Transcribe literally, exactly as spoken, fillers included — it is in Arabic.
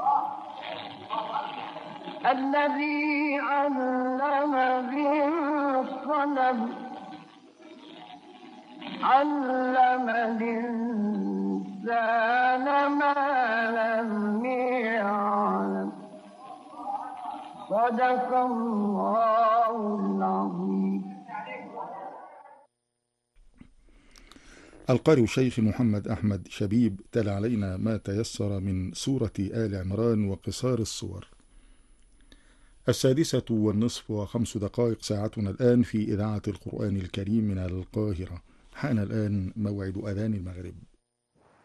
الذي علم بالقلم علم الإنسان ما لم يعلم. صدق الله العظيم. القارئ الشيخ محمد أحمد شبيب تلا علينا ما تيسر من سورة آل عمران وقصار الصور. السادسة والنصف وخمس دقائق ساعتنا الآن في إذاعة القرآن الكريم من القاهرة. حان الآن موعد أذان المغرب.